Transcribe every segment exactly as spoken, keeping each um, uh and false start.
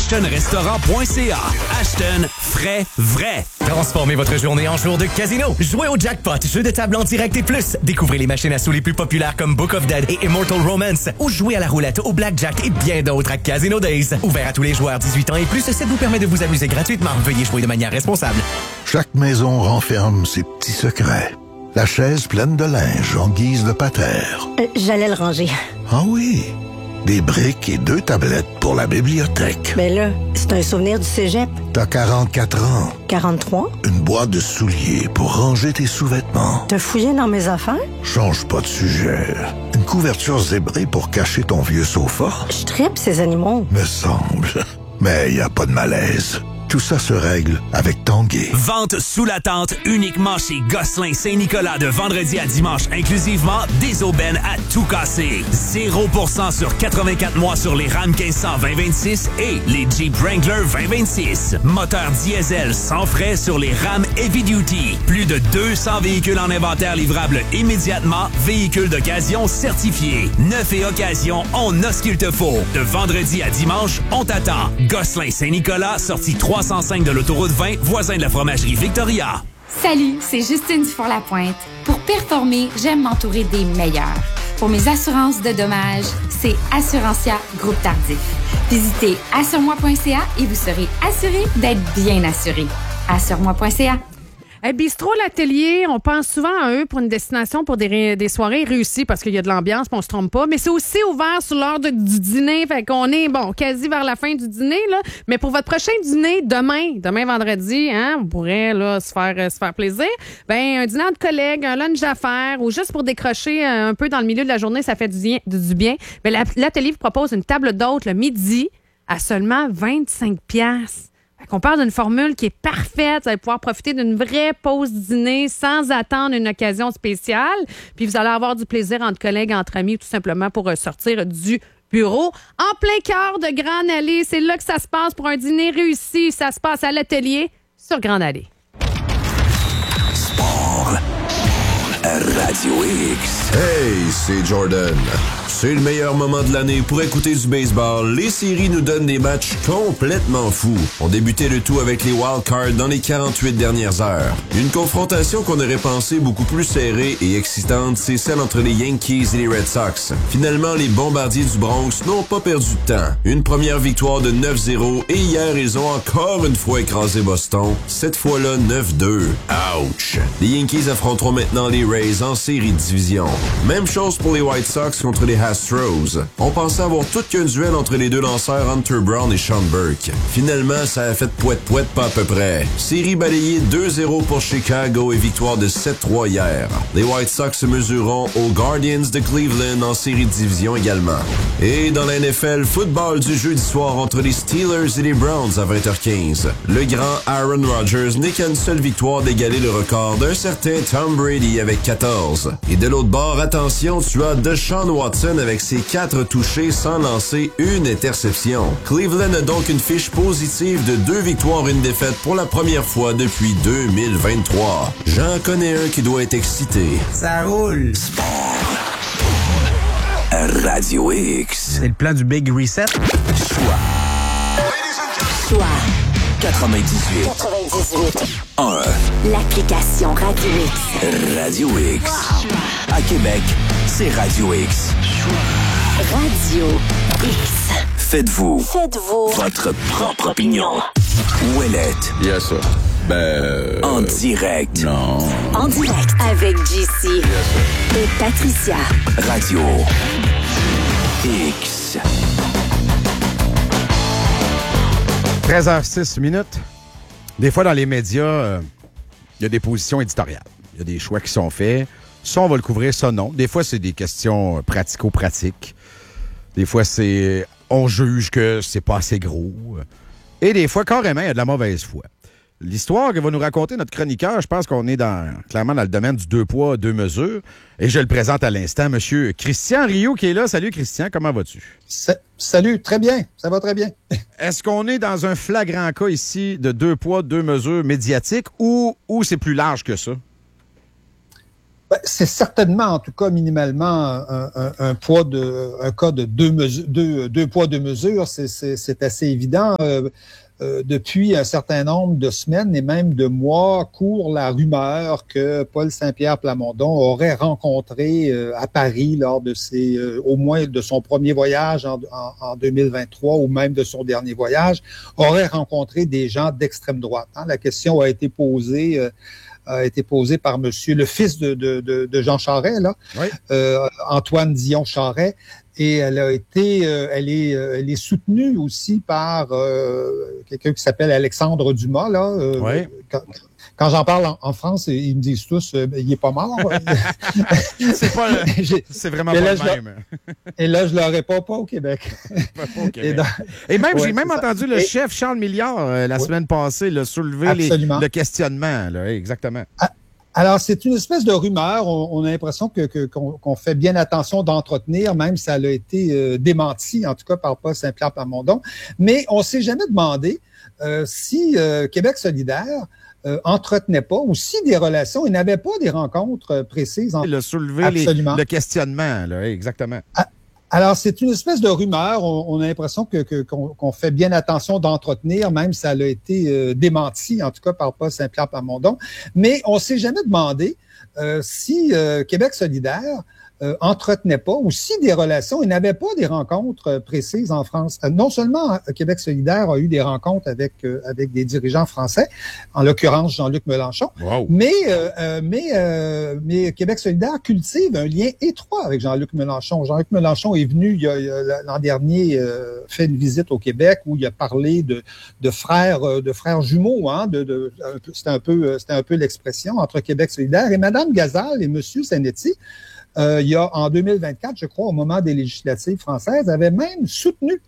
ashton restaurant point c a. Ashton, frais, vrai. Transformez votre journée en jour de casino. Jouez au jackpot, jeu de table en direct et plus. Découvrez les machines à sous les plus populaires comme Book of Dead et Immortal Romance. Ou jouez à la roulette, au blackjack et bien d'autres à Casino Days. Ouvert à tous les joueurs dix-huit ans et plus, ça vous permet de vous amuser gratuitement. Veuillez jouer de manière responsable. Chaque maison renferme ses petits secrets. La chaise pleine de linge en guise de patère. Euh, j'allais le ranger. Ah oui, des briques et deux tablettes pour la bibliothèque. Mais là, c'est un souvenir du cégep. T'as quarante-quatre ans. quarante-trois? Une boîte de souliers pour ranger tes sous-vêtements. T'as fouillé dans mes affaires? Change pas de sujet. Une couverture zébrée pour cacher ton vieux sofa. Je tripe ces animaux. Me semble. Mais y a pas de malaise. Tout ça se règle avec Tanguay. Vente sous la tente uniquement chez Gosselin Saint-Nicolas de vendredi à dimanche inclusivement. Des aubaines à tout casser. zéro pour cent sur quatre-vingt-quatre mois sur les Ram quinze cents vingt vingt-six et les Jeep Wrangler vingt vingt-six. Moteur diesel sans frais sur les Ram Heavy Duty. Plus de deux cents véhicules en inventaire livrables immédiatement. Véhicules d'occasion certifiés. Neuf et occasion, on a ce qu'il te faut. De vendredi à dimanche, on t'attend. Gosselin Saint-Nicolas, sortie trois cent cinq de l'autoroute vingt, voisin de la fromagerie Victoria. Salut, c'est Justine Dufour-Lapointe. Pour performer, j'aime m'entourer des meilleurs. Pour mes assurances de dommages, c'est Assurantia Groupe Tardif. Visitez assure moi point c a et vous serez assuré d'être bien assuré. assure moi point c a. Hey, Bistrot L'Atelier, on pense souvent à eux pour une destination pour des, ré- des soirées réussies parce qu'il y a de l'ambiance, puis on se trompe pas. Mais c'est aussi ouvert sur l'heure de- du dîner. Fait qu'on est, bon, quasi vers la fin du dîner, là. Mais pour votre prochain dîner, demain, demain vendredi, hein, vous pourrez, là, se faire, euh, se faire plaisir. Ben, un dîner entre collègues, un lunch d'affaires ou juste pour décrocher euh, un peu dans le milieu de la journée, ça fait du bien. Du, du bien. Ben, la- l'Atelier vous propose une table d'hôte le midi à seulement vingt-cinq piastres. On parle d'une formule qui est parfaite. Vous allez pouvoir profiter d'une vraie pause dîner sans attendre une occasion spéciale. Puis vous allez avoir du plaisir entre collègues, entre amis, tout simplement pour sortir du bureau. En plein cœur de Grande Allée, c'est là que ça se passe pour un dîner réussi. Ça se passe à l'Atelier sur Grande Allée. Sport. Radio X. Hey, c'est Jordan. C'est le meilleur moment de l'année pour écouter du baseball. Les séries nous donnent des matchs complètement fous. On débutait le tout avec les wild cards dans les quarante-huit dernières heures. Une confrontation qu'on aurait pensé beaucoup plus serrée et excitante, c'est celle entre les Yankees et les Red Sox. Finalement, les Bombardiers du Bronx n'ont pas perdu de temps. Une première victoire de neuf zéro et hier, ils ont encore une fois écrasé Boston. Cette fois-là, neuf deux. Ouch! Les Yankees affronteront maintenant les Rays en série de division. Même chose pour les White Sox contre les Astros. On pensait avoir tout qu'un duel entre les deux lanceurs Hunter Brown et Sean Burke. Finalement, ça a fait poète-poète pas à peu près. Série balayée deux zéro pour Chicago et victoire de sept trois hier. Les White Sox se mesureront aux Guardians de Cleveland en série de division également. Et dans la N F L, football du jeudi soir entre les Steelers et les Browns à vingt heures quinze. Le grand Aaron Rodgers n'est qu'à une seule victoire d'égaler le record d'un certain Tom Brady avec quatorze. Et de l'autre bord, attention, tu as Deshaun Watson avec ses quatre touchés sans lancer une interception. Cleveland a donc une fiche positive de deux victoires et une défaite pour la première fois depuis deux mille vingt-trois. J'en connais un qui doit être excité. Ça roule. Sport. Radio X. C'est le plan du Big Reset. Choix. Choix. quatre-vingt-dix-huit. quatre-vingt-dix-huit. un. L'application Radio X. Radio X. Wow. À Québec, c'est Radio X. Radio X. Faites-vous. Faites-vous. Votre propre opinion. Ouellette. Yes, sir. Ben... En direct. Non. En direct avec J C. Yes, sir. Et Patricia. Radio X. treize heures six minutes. Des fois, dans les médias, il euh, y a des positions éditoriales. Il y a des choix qui sont faits. Ça, on va le couvrir, ça, non. Des fois, c'est des questions pratico-pratiques. Des fois, c'est... On juge que c'est pas assez gros. Et des fois, carrément, il y a de la mauvaise foi. L'histoire que va nous raconter notre chroniqueur, je pense qu'on est dans, clairement dans le domaine du deux poids, deux mesures. Et je le présente à l'instant, monsieur Christian Rioux qui est là. Salut Christian, comment vas-tu? C'est, salut, très bien, ça va très bien. Est-ce qu'on est dans un flagrant cas ici de deux poids, deux mesures médiatiques ou, ou c'est plus large que ça? Ben, c'est certainement, en tout cas, minimalement, un, un, un poids de, un cas de deux mesures, deux, deux poids, deux mesures. C'est, c'est, c'est assez évident. Euh, euh, depuis un certain nombre de semaines et même de mois, court la rumeur que Paul Saint-Pierre Plamondon aurait rencontré euh, à Paris lors de ses, euh, au moins de son premier voyage en, en, en deux mille vingt-trois ou même de son dernier voyage, aurait rencontré des gens d'extrême droite. Hein. La question a été posée. Euh, a été posée par monsieur, le fils de, de, de, de Jean Charest, là, oui. euh, Antoine Dion Charest, et elle a été, euh, elle est, euh, elle est soutenue aussi par euh, quelqu'un qui s'appelle Alexandre Dumas, là. Euh, oui. Quand, quand j'en parle en, en France, ils me disent tous, euh, il est pas mort. c'est pas, c'est vraiment pas le même. Et là, je l'aurais pas, pas au Québec. Pas, pas au Québec. Et, dans, et même, ouais, j'ai même entendu ça. le et, chef Charles Milliard euh, la oui. semaine passée là, soulever les, le questionnement, là, exactement. Ah, alors, c'est une espèce de rumeur. On, on a l'impression que, que, qu'on, qu'on fait bien attention d'entretenir, même si ça a été euh, démenti, en tout cas par Paul Saint-Pierre Plamondon. Mais on s'est jamais demandé euh, si euh, Québec solidaire Euh, entretenait pas aussi des relations et n'avait pas des rencontres euh, précises. En... Le soulever les, le questionnement, là, exactement. Ah, alors, c'est une espèce de rumeur. On, on a l'impression que, que, qu'on, qu'on fait bien attention d'entretenir, même si ça a été euh, démenti, en tout cas par Paul Saint-Pierre Plamondon. Mais on s'est jamais demandé euh, si euh, Québec solidaire Euh, entretenait pas aussi des relations et n'avait pas des rencontres euh, précises en France. Euh, non seulement euh, Québec solidaire a eu des rencontres avec euh, avec des dirigeants français, en l'occurrence Jean-Luc Mélenchon, wow. mais euh, euh, mais euh, mais Québec solidaire cultive un lien étroit avec Jean-Luc Mélenchon. Jean-Luc Mélenchon est venu il y a, il y a, l'an dernier euh, fait une visite au Québec où il a parlé de de frères euh, de frères jumeaux, hein, de, de un peu, c'était un peu c'était un peu l'expression entre Québec solidaire et Madame Gazal et Monsieur Zanetti. Euh, il y a en deux mille vingt-quatre, je crois, au moment des législatives françaises, avait même soutenu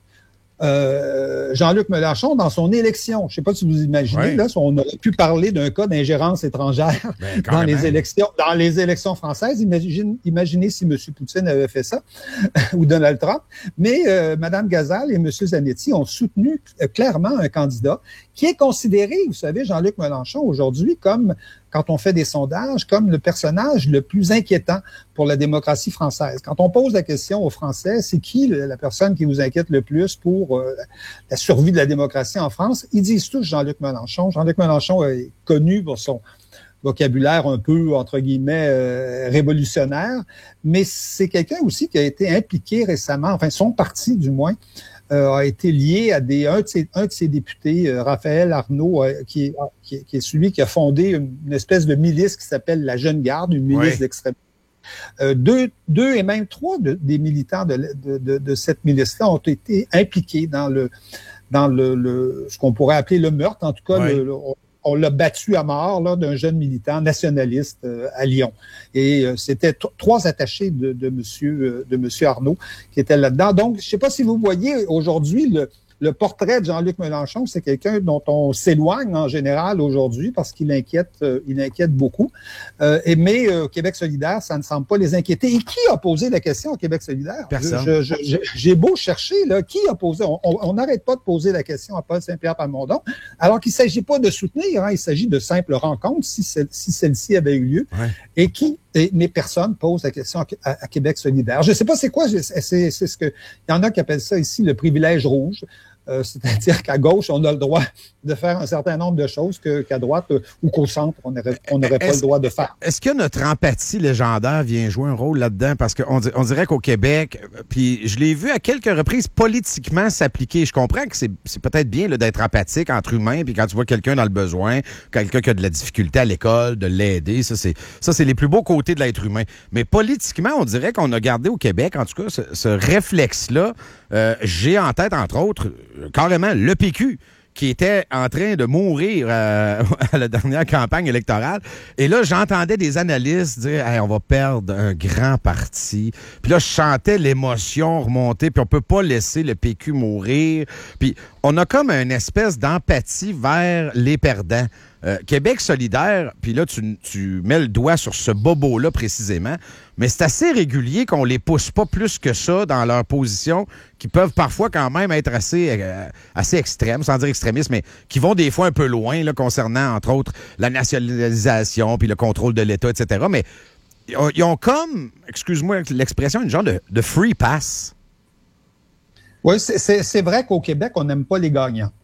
euh, Jean-Luc Mélenchon dans son élection. Je ne sais pas si vous imaginez, oui. là, on aurait pu parler d'un cas d'ingérence étrangère ben, dans les élections, dans les élections françaises. Imagine, imaginez si M. Poutine avait fait ça ou Donald Trump. Mais euh, Mme Gazal et M. Zanetti ont soutenu euh, clairement un candidat qui est considéré, vous savez, Jean-Luc Mélenchon aujourd'hui comme, quand on fait des sondages, comme le personnage le plus inquiétant pour la démocratie française. Quand on pose la question aux Français, c'est qui la personne qui vous inquiète le plus pour euh, la survie de la démocratie en France? Ils disent tous Jean-Luc Mélenchon. Jean-Luc Mélenchon est connu pour son vocabulaire un peu, entre guillemets, euh, révolutionnaire, mais c'est quelqu'un aussi qui a été impliqué récemment, enfin son parti du moins, Euh, a été lié à des un de ses, un de ses députés, euh, Raphaël Arnaud, euh, qui, est, qui, est, qui est celui qui a fondé une, une espèce de milice qui s'appelle la Jeune Garde, une milice oui. d'extrême. Euh, deux, deux et même trois de, des militants de, de, de, de cette milice-là ont été impliqués dans le dans le, le ce qu'on pourrait appeler le meurtre, en tout cas oui. le, le on, on l'a battu à mort là, d'un jeune militant nationaliste euh, à Lyon. Et euh, c'était t- trois attachés de, de monsieur euh, de monsieur Arnaud qui étaient là-dedans. Donc, je ne sais pas si vous voyez aujourd'hui le, le portrait de Jean-Luc Mélenchon, c'est quelqu'un dont on s'éloigne en général aujourd'hui parce qu'il inquiète, euh, il inquiète beaucoup. Euh, et, mais euh, Québec solidaire, ça ne semble pas les inquiéter. Et qui a posé la question à Québec solidaire? Personne. Je, je, je, j'ai beau chercher, là, qui a posé? On n'arrête pas de poser la question à Paul Saint-Pierre Plamondon, alors qu'il ne s'agit pas de soutenir, hein, il s'agit de simples rencontres, si, celle, si celle-ci avait eu lieu. Ouais. Et qui, et, mais personne pose la question à, à, à Québec solidaire. Je ne sais pas c'est quoi, c'est, c'est, c'est ce que, il y en a qui appellent ça ici le privilège rouge. Euh, c'est-à-dire qu'à gauche, on a le droit de faire un certain nombre de choses que, qu'à droite euh, ou qu'au centre, on n'aurait on n'aurait pas le droit de faire. Est-ce que notre empathie légendaire vient jouer un rôle là-dedans? Parce qu'on on dirait qu'au Québec, puis je l'ai vu à quelques reprises politiquement s'appliquer. Je comprends que c'est, c'est peut-être bien là, d'être empathique entre humains, puis quand tu vois quelqu'un dans le besoin, quelqu'un qui a de la difficulté à l'école, de l'aider, ça c'est, ça, c'est les plus beaux côtés de l'être humain. Mais politiquement, on dirait qu'on a gardé au Québec, en tout cas, ce, ce réflexe-là. Euh, j'ai en tête, entre autres, carrément le P Q, qui était en train de mourir euh, à la dernière campagne électorale. Et là, j'entendais des analystes dire hey, « on va perdre un grand parti ». Puis là, je sentais l'émotion remonter, puis on peut pas laisser le P Q mourir. Puis on a comme une espèce d'empathie vers les perdants. Euh, Québec solidaire, puis là, tu, tu mets le doigt sur ce bobo-là précisément, mais c'est assez régulier qu'on les pousse pas plus que ça dans leur position, qui peuvent parfois quand même être assez, euh, assez extrêmes, sans dire extrémistes, mais qui vont des fois un peu loin là, concernant, entre autres, la nationalisation puis le contrôle de l'État, et cetera. Mais ils ont, ils ont comme, excuse-moi l'expression, une genre de, de free pass. Oui, c'est, c'est, c'est vrai qu'au Québec, on n'aime pas les gagnants.